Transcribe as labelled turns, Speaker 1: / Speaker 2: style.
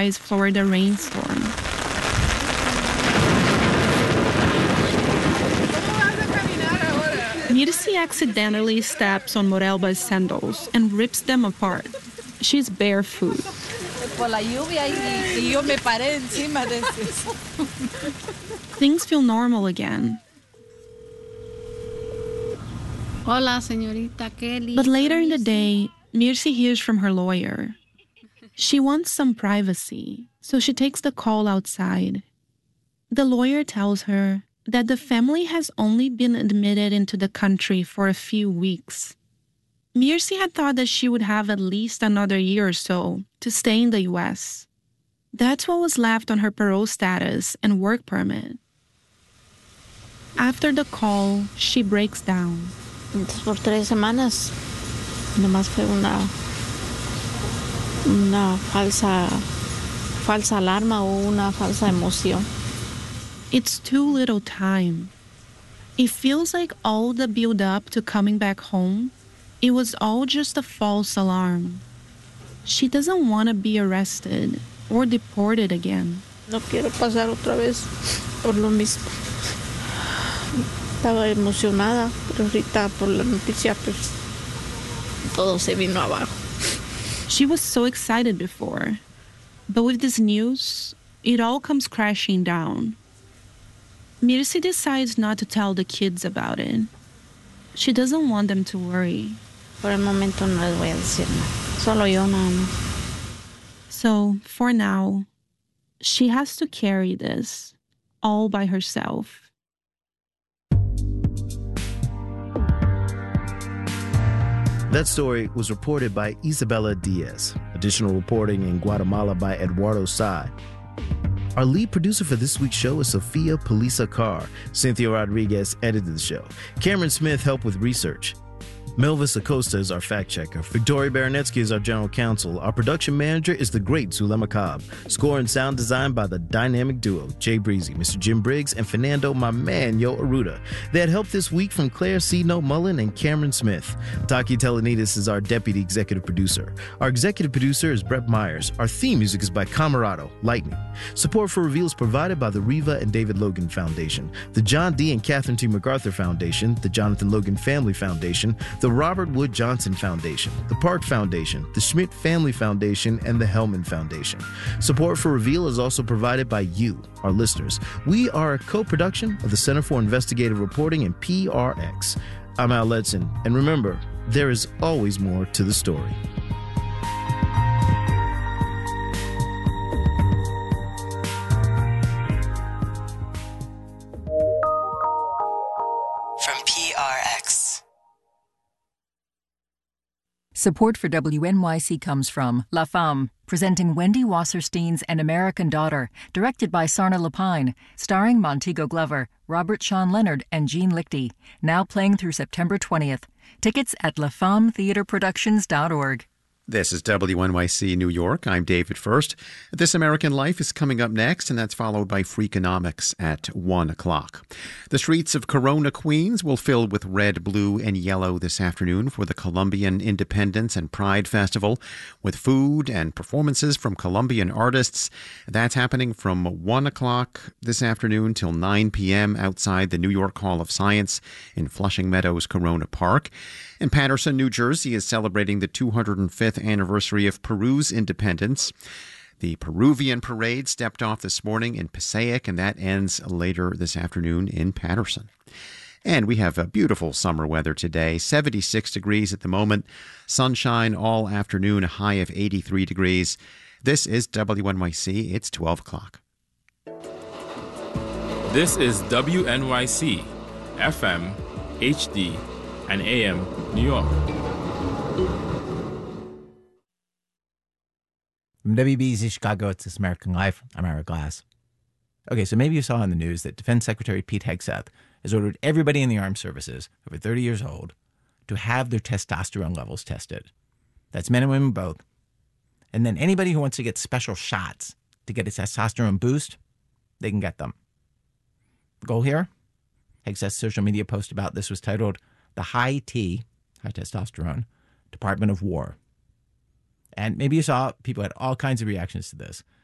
Speaker 1: surprise Florida rainstorm. Mircy accidentally steps on Morelba's sandals and rips them apart. She's barefoot. Things feel normal again.
Speaker 2: Hola, señorita Kelly.
Speaker 1: But later in the day, Mircy hears from her lawyer. She wants some privacy, so she takes the call outside. The lawyer tells her that the family has only been admitted into the country for a few weeks. Mircy had thought that she would have at least another year or so to stay in the U.S. That's what was left on her parole status and work permit. After the call, she breaks down.
Speaker 3: Por 3 semanas, nomás fue una falsa alarma o una falsa emoción.
Speaker 1: It's too little time. It feels like all the build-up to coming back home, it was all just a false alarm. She doesn't want to be arrested or deported again.
Speaker 3: No quiero pasar otra vez por lo mismo. Estaba emocionada, pero ahorita por la noticia, pues, todo se vino abajo.
Speaker 1: She was so excited before, but with this news, it all comes crashing down. Mircy decides not to tell the kids about it. She doesn't want them to worry.
Speaker 3: Por el momento no les voy a decir nada. Solo yo nada más.
Speaker 1: So, for now, she has to carry this all by herself.
Speaker 4: That story was reported by Isabella Diaz. Additional reporting in Guatemala by Eduardo Sai. Our lead producer for this week's show is Sofia Polisa Carr. Cynthia Rodriguez edited the show. Cameron Smith helped with research. Melvis Acosta is our fact checker. Victoria Baranetsky is our general counsel. Our production manager is the great Zulema Cobb. Score and sound design by the dynamic duo, Jay Breezy, Mr. Jim Briggs, and Fernando, my man, Yo Aruda. They had help this week from Claire C. No Mullen and Cameron Smith. Taki Telenides is our deputy executive producer. Our executive producer is Brett Myers. Our theme music is by Camarado, Lightning. Support for Reveal is provided by the Reva and David Logan Foundation, the John D. and Catherine T. MacArthur Foundation, the Jonathan Logan Family Foundation, the Robert Wood Johnson Foundation, the Park Foundation, the Schmidt Family Foundation, and the Hellman Foundation. Support for Reveal is also provided by you, our listeners. We are a co-production of the Center for Investigative Reporting and PRX. I'm Al Letson, and remember, there is always more to the story.
Speaker 5: From PRX.
Speaker 6: Support for WNYC comes from La Femme, presenting Wendy Wasserstein's An American Daughter, directed by Sarna Lapine, starring Montego Glover, Robert Sean Leonard, and Jean Lichty. Now playing through September 20th. Tickets at lafemmetheatreproductions.org.
Speaker 7: This is WNYC New York. I'm David First. This American Life is coming up next, and that's followed by Freakonomics at 1 o'clock. The streets of Corona, Queens will fill with red, blue, and yellow this afternoon for the Colombian Independence and Pride Festival, with food and performances from Colombian artists. That's happening from 1 o'clock this afternoon till 9 p.m. outside the New York Hall of Science in Flushing Meadows, Corona Park. And Paterson, New Jersey is celebrating the 205th anniversary of Peru's independence. The Peruvian parade stepped off this morning in Passaic, and that ends later this afternoon in Paterson. And we have a beautiful summer weather today, 76 degrees at the moment, sunshine all afternoon, a high of 83 degrees. This is WNYC. It's 12 o'clock.
Speaker 8: This is WNYC, FM, HD, and AM, New York.
Speaker 9: From WBZ Chicago, it's This American Life. I'm Ira Glass. Okay, so maybe you saw in the news that Defense Secretary Pete Hegseth has ordered everybody in the armed services over 30 years old to have their testosterone levels tested. That's men and women both. And then anybody who wants to get special shots to get a testosterone boost, they can get them. The goal here? Hegseth's social media post about this was titled The High T, high testosterone, Department of War. And maybe you saw people had all kinds of reactions to this.